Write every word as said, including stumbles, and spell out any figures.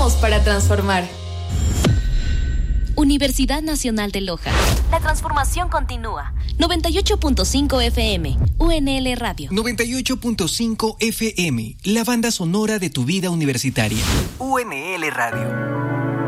Trabajamos para transformar. Universidad Nacional de Loja. La transformación continúa. noventa y ocho punto cinco F M, U N L Radio. noventa y ocho punto cinco F M, la banda sonora de tu vida universitaria. U N L Radio.